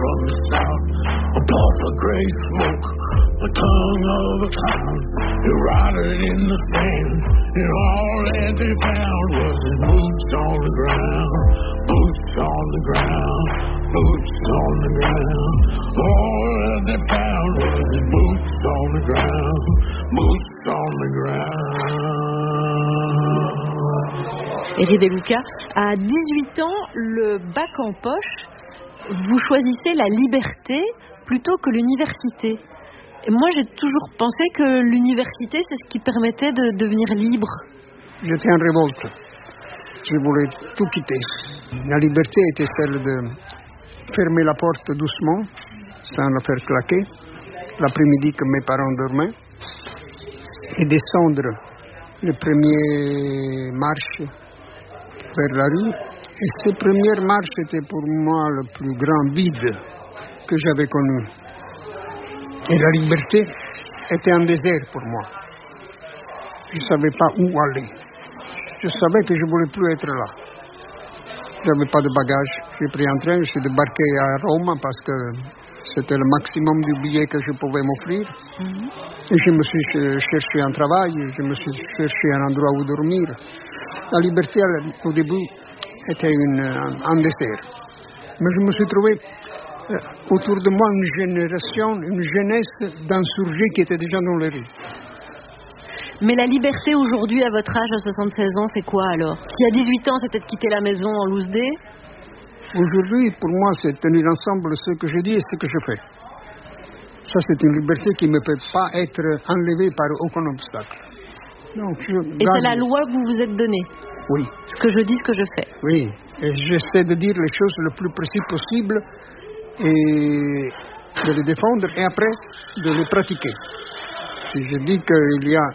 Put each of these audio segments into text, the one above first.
from the south, a puff of gray smoke, the tongue of a clown. It rotted in the sand, and all that they found was his boots on the ground, boots on the ground, boots on the ground. All that they found was his boots on the ground, boots on the ground. Éric De Luca, à 18 ans, le bac en poche, vous choisissez la liberté plutôt que l'université. Et moi, j'ai toujours pensé que l'université, c'est ce qui permettait de devenir libre. J'étais en révolte. Je voulais tout quitter. La liberté était celle de fermer la porte doucement, sans la faire claquer, l'après-midi que mes parents dormaient, et descendre les premières marches vers la rue. Et ces premières marches étaient pour moi le plus grand vide que j'avais connu. Et la liberté était un désert pour moi. Je ne savais pas où aller. Je savais que je ne voulais plus être là. Je n'avais pas de bagages. J'ai pris un train, je suis débarqué à Rome parce que c'était le maximum du billet que je pouvais m'offrir. Et je me suis cherché un travail, je me suis cherché un endroit où dormir. La liberté, au début, était un désert. Mais je me suis trouvé autour de moi une jeunesse d'insurgés qui étaient déjà dans les rues. Mais la liberté aujourd'hui, à votre âge, à 76 ans, c'est quoi alors? S'il y a 18 ans, c'était de quitter la maison en loose day. Aujourd'hui, pour moi, c'est tenir ensemble ce que je dis et ce que je fais. Ça, c'est une liberté qui ne peut pas être enlevée par aucun obstacle. Donc, et c'est la loi que vous vous êtes donnée? Oui. Ce que je dis, ce que je fais? Oui. Et j'essaie de dire les choses le plus précis possible et de les défendre et après de les pratiquer. Si je dis qu'il y a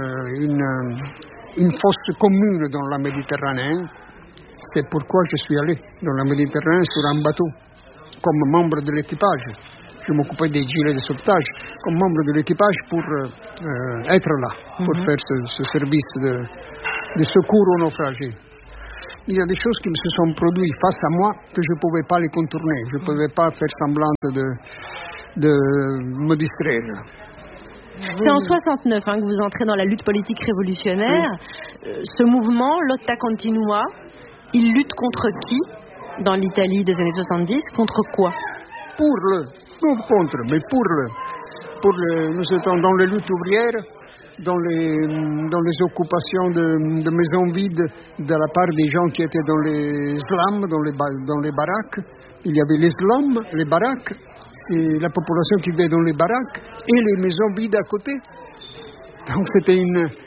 une fosse commune dans la Méditerranée, c'est pourquoi je suis allé dans la Méditerranée sur un bateau, comme membre de l'équipage. Je m'occupais des gilets de sauvetage, comme membre de l'équipage pour être là, pour faire ce service de secours aux naufragés. Il y a des choses qui se sont produites face à moi que je ne pouvais pas les contourner. Je ne pouvais pas faire semblant de me distraire. C'est en 69 que vous entrez dans la lutte politique révolutionnaire. Ce mouvement, Lotta Continua, il lutte contre qui dans l'Italie des années 70? Contre quoi? Non contre, mais pour le. Nous étions dans les luttes ouvrières, dans les occupations de maisons vides de la part des gens qui étaient dans les slums, dans les baraques. Il y avait les slums, les baraques, et la population qui vivait dans les baraques, et les maisons vides à côté. Donc c'était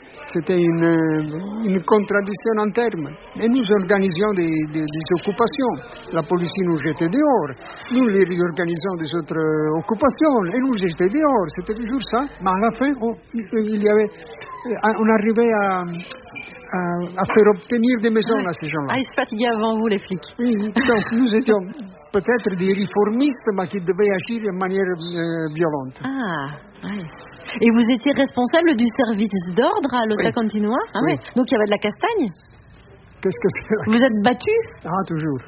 une contradiction en termes. Et nous organisions des occupations. La police nous jetait dehors. Nous les réorganisons des autres occupations. Et nous jetait dehors. C'était toujours ça. Mais à la fin, on arrivait à faire obtenir des maisons à ces gens-là. Ah, ils se fatiguaient avant vous, les flics. Oui, donc nous étions peut-être des réformistes, mais qui devaient agir de manière violente. Ah, oui. Et vous étiez responsable du service d'ordre à Lotta Continua? Ah oui. Donc il y avait de la castagne? Qu'est-ce que c'est? Vous êtes battu? Ah, toujours.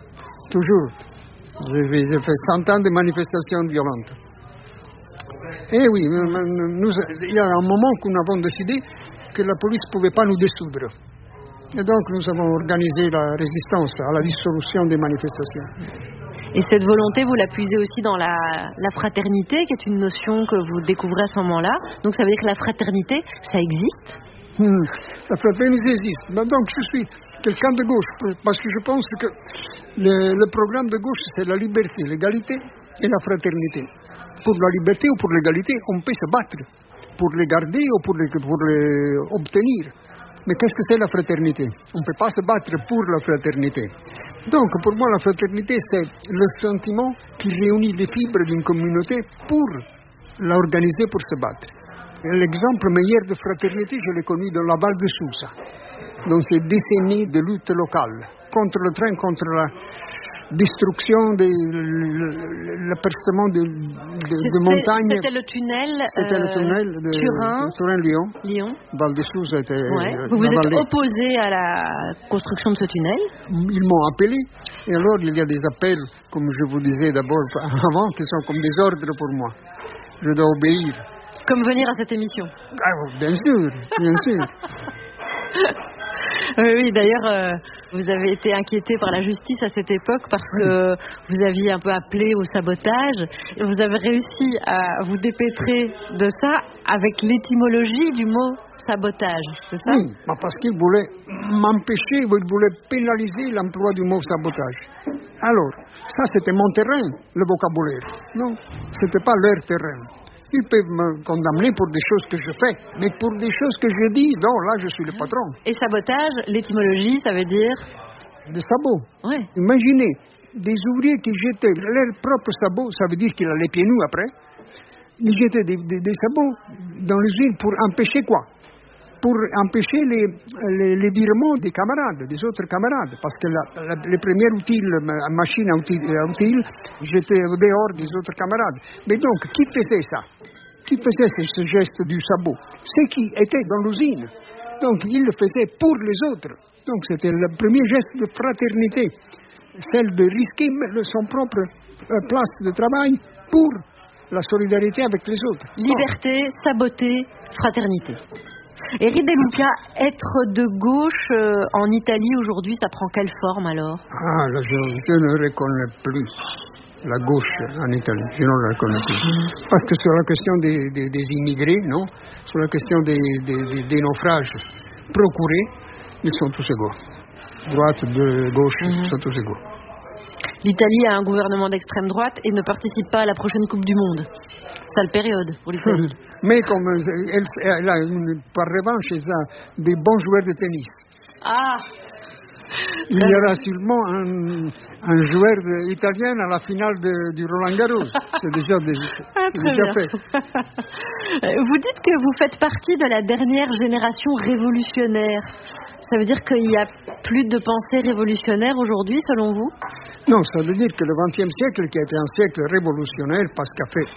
J'ai fait 100 ans de manifestations violentes. Et oui, il y a un moment où nous avons décidé que la police ne pouvait pas nous dissoudre. Et donc nous avons organisé la résistance à la dissolution des manifestations. Et cette volonté, vous la puisez aussi dans la fraternité, qui est une notion que vous découvrez à ce moment-là. Donc ça veut dire que la fraternité, ça existe? La fraternité existe. Donc je suis quelqu'un de gauche, parce que je pense que le programme de gauche, c'est la liberté, l'égalité et la fraternité. Pour la liberté ou pour l'égalité, on peut se battre pour les garder ou pour les obtenir. Mais qu'est-ce que c'est la fraternité? On ne peut pas se battre pour la fraternité. Donc, pour moi, la fraternité, c'est le sentiment qui réunit les fibres d'une communauté pour l'organiser, pour se battre. Et l'exemple meilleur de fraternité, je l'ai connu dans la Val de Susa, dans ces décennies de lutte locale, contre le train, contre la destruction, l'apercement de montagne. C'était le tunnel, de Turin-Lyon. Val di Susa était. Ouais. Vous êtes opposé à la construction de ce tunnel. Ils m'ont appelé. Et alors, il y a des appels, comme je vous disais d'abord avant, qui sont comme des ordres pour moi. Je dois obéir. Comme venir à cette émission. Ah, bien sûr, bien sûr. Oui, d'ailleurs, vous avez été inquiété par la justice à cette époque parce que vous aviez un peu appelé au sabotage. Et vous avez réussi à vous dépêtrer de ça avec l'étymologie du mot sabotage, c'est ça? Oui, parce qu'il voulait m'empêcher, il voulait pénaliser l'emploi du mot sabotage. Alors, ça c'était mon terrain, le vocabulaire. Non, c'était pas leur terrain. Ils peuvent me condamner pour des choses que je fais, mais pour des choses que je dis, non, là je suis le patron. Et sabotage, l'étymologie, ça veut dire? Des sabots. Ouais. Imaginez, des ouvriers qui jetaient leurs propres sabots, ça veut dire qu'ils allaient pieds nus après. Ils jetaient des sabots dans l'usine pour empêcher quoi? Pour empêcher les virements des camarades, des autres camarades. Parce que les premiers outils, la machine à outils, j'étais au dehors des autres camarades. Mais donc, qui faisait ça? Qui faisait ce geste du sabot? Ceux qui étaient dans l'usine. Donc, ils le faisaient pour les autres. Donc, c'était le premier geste de fraternité. Celle de risquer son propre place de travail pour la solidarité avec les autres. Liberté, saboter, fraternité. Éric De Luca, être de gauche en Italie aujourd'hui, ça prend quelle forme alors? Ah, là, je ne reconnais plus la gauche en Italie. Je ne la reconnais plus. Parce que sur la question des immigrés, non, sur la question des naufrages procurés, ils sont tous égaux. Droite, de gauche, ils sont tous égaux. L'Italie a un gouvernement d'extrême droite et ne participe pas à la prochaine Coupe du Monde. Sale période pour l'Italie. Mais comme elle a par revanche, elle a des bons joueurs de tennis. Ah! Il y aura sûrement un joueur italien à la finale du Roland Garros. C'est déjà fait. Vous dites que vous faites partie de la dernière génération révolutionnaire. Ça veut dire qu'il n'y a plus de pensée révolutionnaire aujourd'hui, selon vous? Non, ça veut dire que le XXe siècle, qui a été un siècle révolutionnaire, parce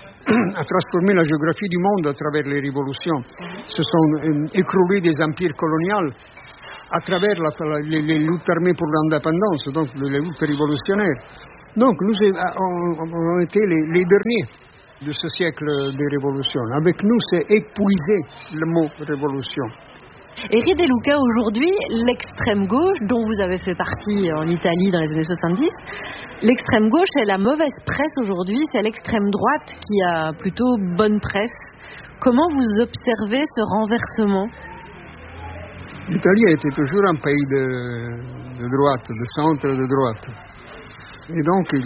a transformé la géographie du monde à travers les révolutions, se sont écroulés des empires coloniaux à travers les luttes armées pour l'indépendance, donc les luttes révolutionnaires. Donc nous avons été les derniers de ce siècle des révolutions. Avec nous, c'est épuisé le mot révolution. Éric De Luca, aujourd'hui, l'extrême gauche, dont vous avez fait partie en Italie dans les années 70, l'extrême gauche est la mauvaise presse aujourd'hui, c'est l'extrême droite qui a plutôt bonne presse. Comment vous observez ce renversement? L'Italie a été toujours un pays de droite, de centre de droite. Et donc, il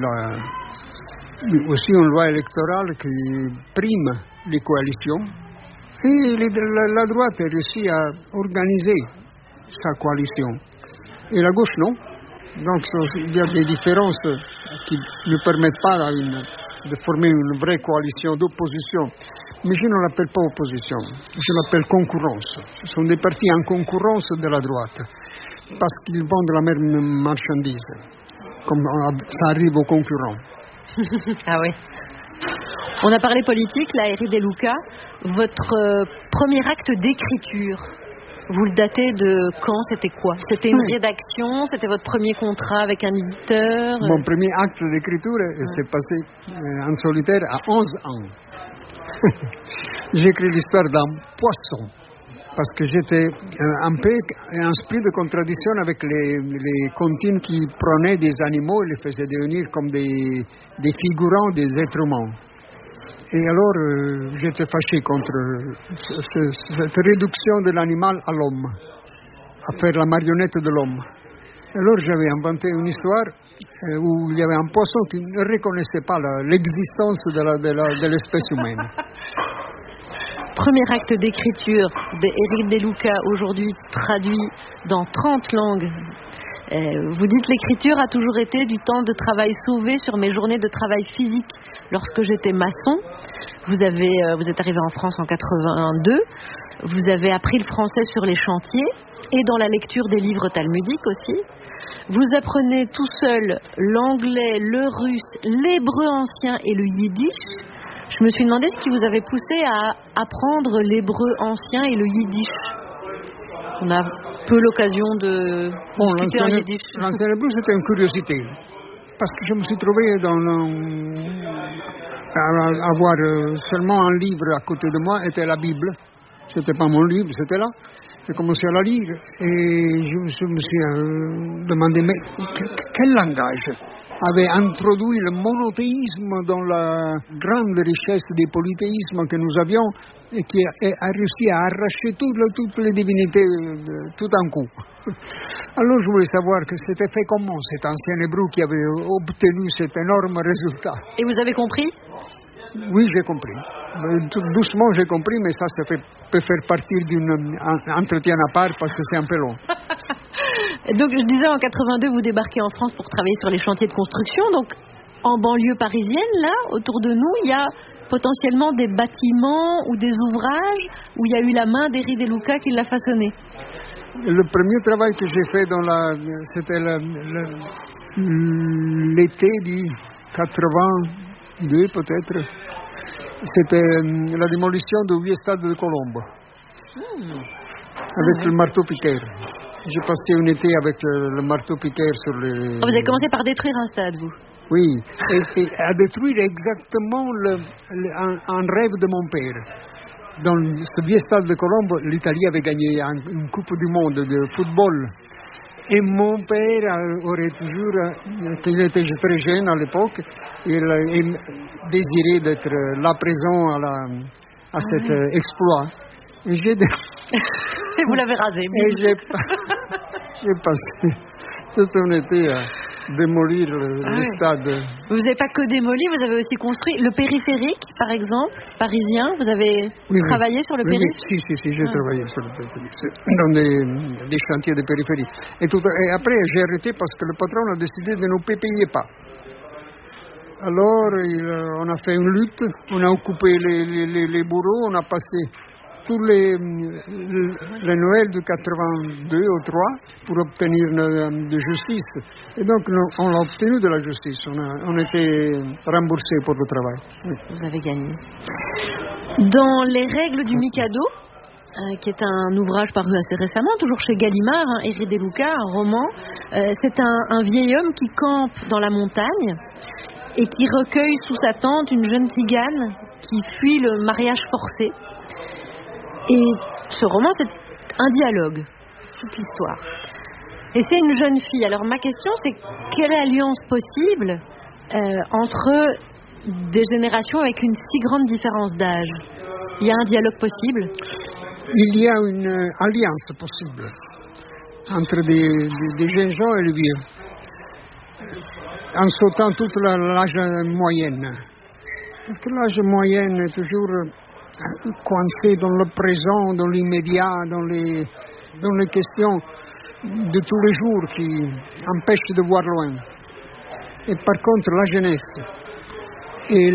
a aussi une loi électorale qui prime les coalitions. Et la droite a réussi à organiser sa coalition. Et la gauche, non. Donc, il y a des différences qui ne permettent pas de former une vraie coalition d'opposition. Mais je ne l'appelle pas opposition, je l'appelle concurrence. Ce sont des partis en concurrence de la droite, parce qu'ils vendent la même marchandise, comme ça arrive aux concurrents. Ah oui. On a parlé politique, là, Éric De Luca. Votre premier acte d'écriture, vous le datez de quand? C'était quoi? C'était une rédaction? C'était votre premier contrat avec un éditeur? Mon premier acte d'écriture s'est passé en solitaire à 11 ans. J'ai écrit l'histoire d'un poisson, parce que j'étais un peu un esprit de contradiction avec les comptines qui prenaient des animaux et les faisaient devenir comme des figurants des êtres humains. Et alors, j'étais fâché contre cette réduction de l'animal à l'homme, à faire la marionnette de l'homme. Alors, j'avais inventé une histoire où il y avait un poisson qui ne reconnaissait pas l'existence de l'espèce humaine. Premier acte d'écriture d'Éric De Luca, aujourd'hui traduit dans 30 langues. Vous dites: l'écriture a toujours été du temps de travail sauvé sur mes journées de travail physique. Lorsque j'étais maçon, vous êtes arrivé en France en 82, vous avez appris le français sur les chantiers et dans la lecture des livres talmudiques aussi. Vous apprenez tout seul l'anglais, le russe, l'hébreu ancien et le yiddish. Je me suis demandé ce qui vous avait poussé à apprendre l'hébreu ancien et le yiddish. On a peu l'occasion de discuter en yiddish. L'ancien hébreu, c'était une curiosité. Parce que je me suis trouvé à avoir seulement un livre à côté de moi, était la Bible. C'était pas mon livre, c'était là. J'ai commencé à la lire et je me suis demandé, mais quel langage avait introduit le monothéisme dans la grande richesse des polythéismes que nous avions et qui a réussi à arracher toutes les divinités tout d'un coup. Alors je voulais savoir que c'était fait comment cet ancien hébreu qui avait obtenu cet énorme résultat. Et vous avez compris ? Oui, j'ai compris. Tout doucement, j'ai compris, mais ça peut faire partie d'un entretien à part parce que c'est un peu long. Donc, je disais, en 82, vous débarquez en France pour travailler sur les chantiers de construction. Donc, en banlieue parisienne, là, autour de nous, il y a potentiellement des bâtiments ou des ouvrages où il y a eu la main d'Eri De Luca qui l'a façonné. Le premier travail que j'ai fait c'était l'été du 82 peut-être. C'était la démolition du vieux stade de Colombe. Avec le marteau-piqueur. J'ai passé un été avec le marteau-piqueur sur les... Vous avez commencé par détruire un stade, vous? Oui, et à détruire exactement un rêve de mon père. Dans ce vieux stade de Colombe, l'Italie avait gagné une Coupe du Monde de football. Et mon père aurait toujours, quand il était très jeune à l'époque, il désirait d'être là présent à cet exploit. Et et vous l'avez rasé. Et j'ai passé toute un été à démolir le stade. Vous n'avez pas que démoli, vous avez aussi construit le périphérique, par exemple, parisien. Vous avez travaillé sur le périphérique? Si, j'ai travaillé sur le périphérique, dans des chantiers de périphérie. Et après, j'ai arrêté parce que le patron a décidé de ne nous payer pas. Alors, on a fait une lutte, on a occupé les bureaux, on a passé tous les Noëls de 82 ou 3 pour obtenir de justice. Et donc, on a obtenu de la justice. On était remboursé pour le travail. Oui. Vous avez gagné. Dans Les règles du Mikado, qui est un ouvrage paru assez récemment, toujours chez Gallimard, Eri De Luca, un roman, c'est un vieil homme qui campe dans la montagne et qui recueille sous sa tente une jeune tzigane qui fuit le mariage forcé. Et ce roman, c'est un dialogue, toute l'histoire. Et c'est une jeune fille. Alors ma question, c'est quelle alliance possible entre des générations avec une si grande différence d'âge? Il y a un dialogue possible? Il y a une alliance possible entre des jeunes gens et les vieux, en sautant toute l'âge moyenne. Parce que l'âge moyenne est toujours coincé dans le présent, dans l'immédiat, dans les questions de tous les jours qui empêchent de voir loin. Et par contre, la jeunesse et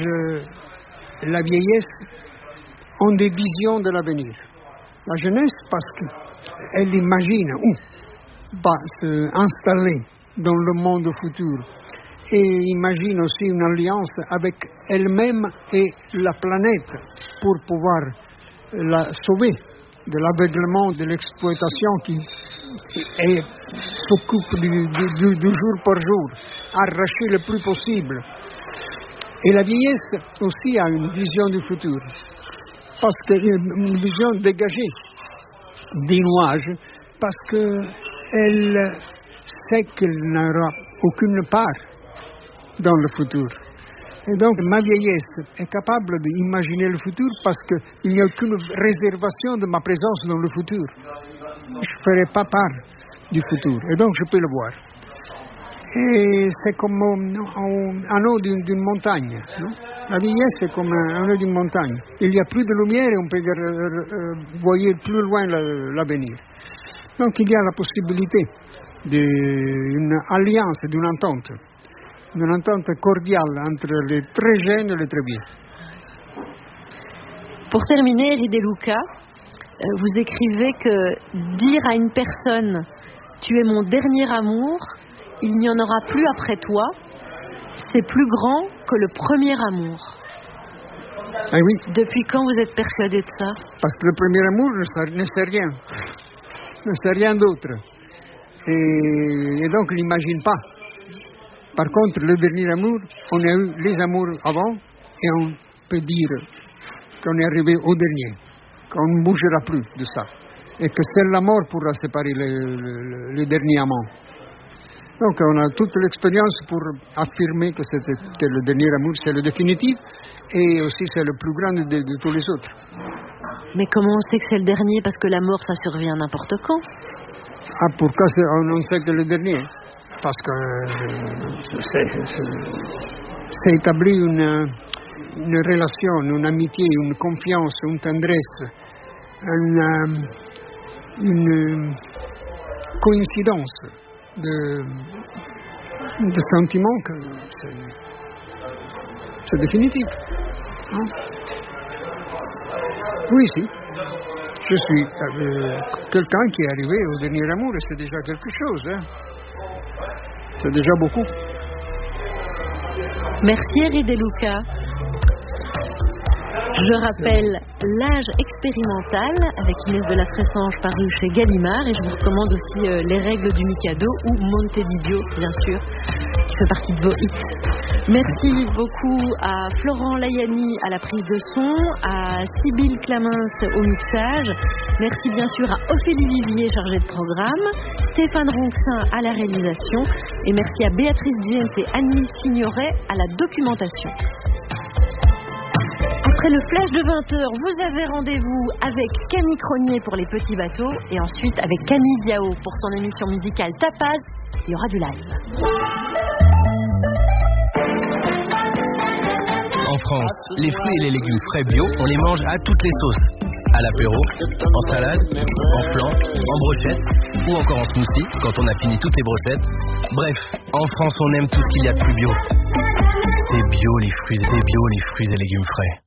la vieillesse ont des visions de l'avenir. La jeunesse, parce qu'elle imagine où va s'installer dans le monde futur. Et imagine aussi une alliance avec elle-même et la planète pour pouvoir la sauver de l'aveuglement, de l'exploitation qui s'occupe du jour par jour, arracher le plus possible. Et la vieillesse aussi a une vision du futur, parce qu'une vision dégagée des nuages, parce qu'elle sait qu'elle n'aura aucune part dans le futur. Et donc, ma vieillesse est capable d'imaginer le futur parce qu'il n'y a aucune réservation de ma présence dans le futur. Je ne ferai pas part du futur. Et donc, je peux le voir. Et c'est comme un eau d'une montagne. Non? La vieillesse est comme un eau d'une montagne. Il n'y a plus de lumière et on peut voir plus loin l'avenir. Donc, il y a la possibilité d'une alliance, d'une entente. Une entente cordiale entre les très jeunes et les très vieux. Pour terminer, Eri De Luca, vous écrivez que dire à une personne « tu es mon dernier amour, il n'y en aura plus après toi », c'est plus grand que le premier amour. Ah oui. Depuis quand vous êtes persuadé de ça? Parce que le premier amour ne sait rien. Ne sait rien d'autre. Et donc, il n'imagine pas. Par contre, le dernier amour, on a eu les amours avant et on peut dire qu'on est arrivé au dernier, qu'on ne bougera plus de ça. Et que seule la mort pourra séparer le dernier amant. Donc, on a toute l'expérience pour affirmer que c'était le dernier amour, c'est le définitif, et aussi c'est le plus grand de tous les autres. Mais comment on sait que c'est le dernier? Parce que la mort, ça survient n'importe quand. Ah, pourquoi on sait que le dernier? Parce que c'est établi une relation, une amitié, une confiance, une tendresse, une coïncidence de sentiments que c'est définitif. Hein? Oui, si. Je suis quelqu'un qui est arrivé au dernier amour et c'est déjà quelque chose. Hein? C'est déjà beaucoup. Merci Henri De Luca. Je rappelle L'âge expérimental avec Inès de la Fressange paru chez Gallimard, et je vous recommande aussi Les règles du Mikado ou Montevideo, bien sûr, qui fait partie de vos hits. Merci beaucoup à Florent Layani à la prise de son, à Sybille Clamens au mixage. Merci bien sûr à Ophélie Vivier, chargée de programme, Stéphane Ronxin à la réalisation, et merci à Béatrice James et Annie Signoret à la documentation. Après le flash de 20h, vous avez rendez-vous avec Camille Cronier pour les petits bateaux et ensuite avec Camille Diao pour son émission musicale Tapaz. Il y aura du live. En France, les fruits et les légumes frais bio, on les mange à toutes les sauces. À l'apéro, en salade, en flan, en brochette ou encore en smoothie quand on a fini toutes les brochettes. Bref, en France, on aime tout ce qu'il y a de plus bio. C'est bio les fruits et légumes frais.